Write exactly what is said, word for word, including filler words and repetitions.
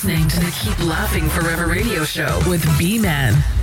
Listening to the Keep Laughing Forever radio show with B-Man.